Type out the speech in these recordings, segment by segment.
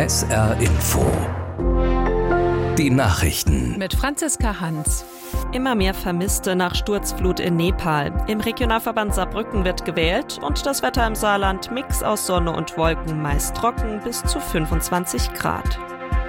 SR Info. Die Nachrichten. Mit Franziska Hans. Immer mehr Vermisste nach Sturzflut in Nepal. Im Regionalverband Saarbrücken wird gewählt und das Wetter im Saarland Mix aus Sonne und Wolken, meist trocken bis zu 25 Grad.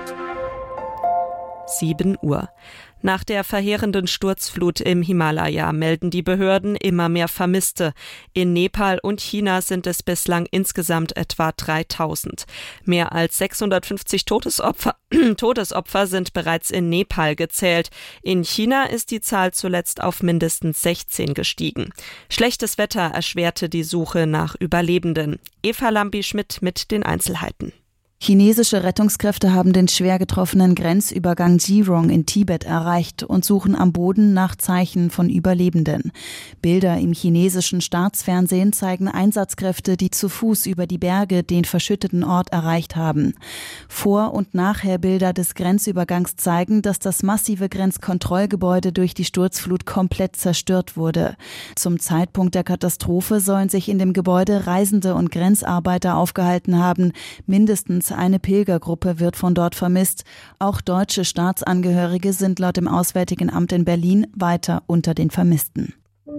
7 Uhr. Nach der verheerenden Sturzflut im Himalaya melden die Behörden immer mehr Vermisste. In Nepal und China sind es bislang insgesamt etwa 3000. Mehr als 650 Todesopfer sind bereits in Nepal gezählt. In China ist die Zahl zuletzt auf mindestens 16 gestiegen. Schlechtes Wetter erschwerte die Suche nach Überlebenden. Eva Lambi-Schmidt mit den Einzelheiten. Chinesische Rettungskräfte haben den schwer getroffenen Grenzübergang Jirong in Tibet erreicht und suchen am Boden nach Zeichen von Überlebenden. Bilder im chinesischen Staatsfernsehen zeigen Einsatzkräfte, die zu Fuß über die Berge den verschütteten Ort erreicht haben. Vor- und Nachherbilder des Grenzübergangs zeigen, dass das massive Grenzkontrollgebäude durch die Sturzflut komplett zerstört wurde. Zum Zeitpunkt der Katastrophe sollen sich in dem Gebäude Reisende und Grenzarbeiter aufgehalten haben. Mindestens eine Pilgergruppe wird von dort vermisst. Auch deutsche Staatsangehörige sind laut dem Auswärtigen Amt in Berlin weiter unter den Vermissten.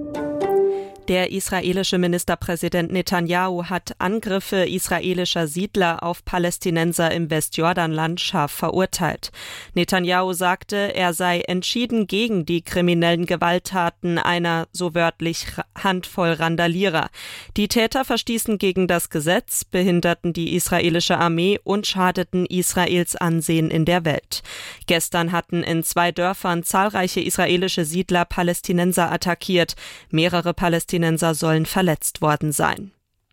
Der israelische Ministerpräsident Netanyahu hat Angriffe israelischer Siedler auf Palästinenser im Westjordanland scharf verurteilt. Netanyahu sagte, er sei entschieden gegen die kriminellen Gewalttaten einer, so wörtlich, Handvoll Randalierer. Die Täter verstießen gegen das Gesetz, behinderten die israelische Armee und schadeten Israels Ansehen in der Welt. Gestern hatten in 2 Dörfern zahlreiche israelische Siedler Palästinenser attackiert. Mehrere Palästinenser sollen verletzt worden sein.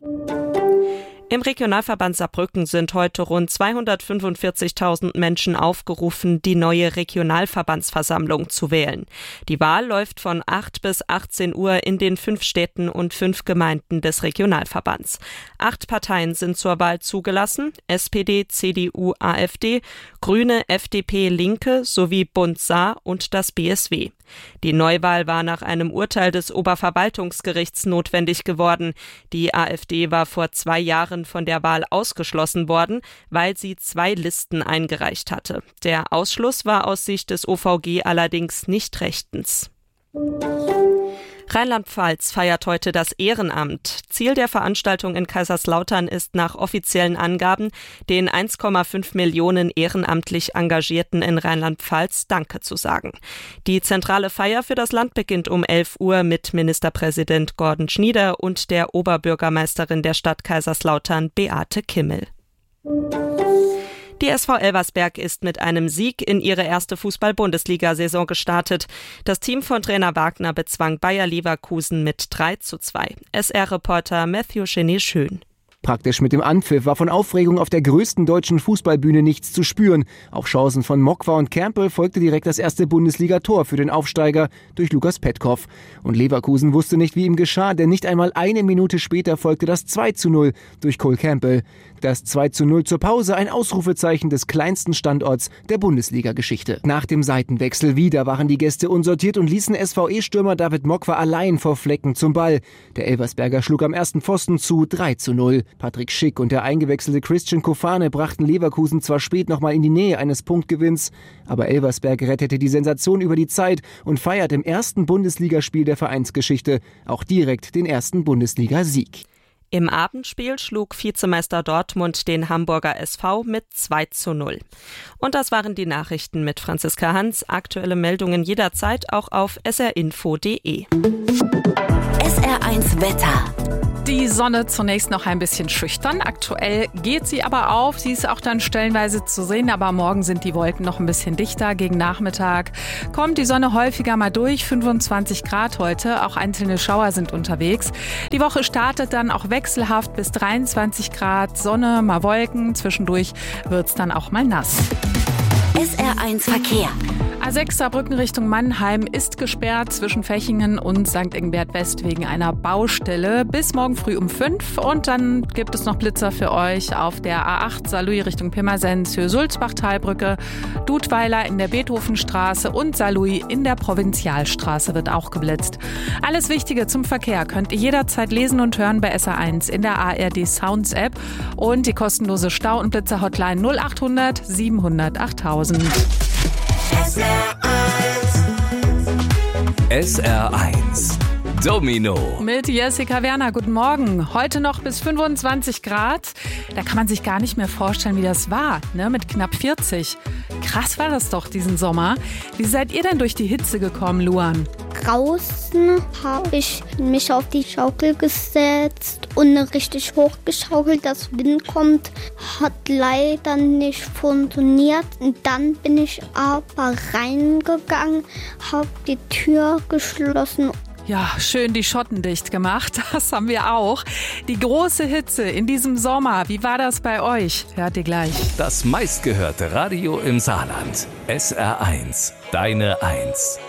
Im Regionalverband Saarbrücken sind heute rund 245.000 Menschen aufgerufen, die neue Regionalverbandsversammlung zu wählen. Die Wahl läuft von 8 bis 18 Uhr in den 5 Städten und 5 Gemeinden des Regionalverbands. 8 Parteien sind zur Wahl zugelassen: SPD, CDU, AfD, Grüne, FDP, Linke sowie Bund Saar und das BSW. Die Neuwahl war nach einem Urteil des Oberverwaltungsgerichts notwendig geworden. Die AfD war vor 2 Jahren von der Wahl ausgeschlossen worden, weil sie 2 Listen eingereicht hatte. Der Ausschluss war aus Sicht des OVG allerdings nicht rechtens. Rheinland-Pfalz feiert heute das Ehrenamt. Ziel der Veranstaltung in Kaiserslautern ist nach offiziellen Angaben, den 1,5 Millionen ehrenamtlich Engagierten in Rheinland-Pfalz Danke zu sagen. Die zentrale Feier für das Land beginnt um 11 Uhr mit Ministerpräsident Gordon Schnieder und der Oberbürgermeisterin der Stadt Kaiserslautern, Beate Kimmel. Die SV Elversberg ist mit einem Sieg in ihre erste Fußball-Bundesliga-Saison gestartet. Das Team von Trainer Wagner bezwang Bayer Leverkusen mit 3:2. SR-Reporter Matthew Cheney-Schön. Praktisch mit dem Anpfiff war von Aufregung auf der größten deutschen Fußballbühne nichts zu spüren. Auf Chancen von Mokwa und Kermpel folgte direkt das erste Bundesliga-Tor für den Aufsteiger durch Lukas Petkov. Und Leverkusen wusste nicht, wie ihm geschah, denn nicht einmal eine Minute später folgte das 2:0 durch Cole Campbell. Das 2:0 zur Pause, ein Ausrufezeichen des kleinsten Standorts der Bundesliga-Geschichte. Nach dem Seitenwechsel wieder waren die Gäste unsortiert und ließen SVE-Stürmer David Mokwa allein vor Flecken zum Ball. Der Elversberger schlug am ersten Pfosten zu 3:0. Patrick Schick und der eingewechselte Christian Kofane brachten Leverkusen zwar spät nochmal in die Nähe eines Punktgewinns, aber Elversberg rettete die Sensation über die Zeit und feiert im ersten Bundesligaspiel der Vereinsgeschichte auch direkt den ersten Bundesliga-Sieg. Im Abendspiel schlug Vizemeister Dortmund den Hamburger SV mit 2:0. Und das waren die Nachrichten mit Franziska Hans. Aktuelle Meldungen jederzeit auch auf srinfo.de. SR1 Wetter. Die Sonne zunächst noch ein bisschen schüchtern. Aktuell geht sie aber auf. Sie ist auch dann stellenweise zu sehen, aber morgen sind die Wolken noch ein bisschen dichter. Gegen Nachmittag kommt die Sonne häufiger mal durch. 25 Grad heute. Auch einzelne Schauer sind unterwegs. Die Woche startet dann auch wechselhaft bis 23 Grad. Sonne, mal Wolken. Zwischendurch wird's dann auch mal nass. SR1 Verkehr. A6 Saarbrücken Richtung Mannheim ist gesperrt zwischen Fechingen und St. Ingbert West wegen einer Baustelle bis morgen früh um 5. Und dann gibt es noch Blitzer für euch auf der A8 Saarlouis Richtung Pirmasens, Höhe Sulzbach-Talbrücke, Dudweiler in der Beethovenstraße und Saarlouis in der Provinzialstraße wird auch geblitzt. Alles Wichtige zum Verkehr könnt ihr jederzeit lesen und hören bei SR1 in der ARD Sounds App und die kostenlose Stau- und Blitzer-Hotline 0800 700 8000. SR1 Domino mit Jessica Werner. Guten Morgen. Heute noch bis 25 Grad. Da kann man sich gar nicht mehr vorstellen, wie das war, ne? Mit knapp 40. Krass war das doch diesen Sommer. Wie seid ihr denn durch die Hitze gekommen, Luan? Draußen habe ich mich auf die Schaukel gesetzt und richtig hochgeschaukelt. Das Wind kommt, hat leider nicht funktioniert. Und dann bin ich aber reingegangen, habe die Tür geschlossen. Ja, schön die Schotten dicht gemacht. Das haben wir auch. Die große Hitze in diesem Sommer. Wie war das bei euch? Hört ihr gleich. Das meistgehörte Radio im Saarland. SR1, deine 1.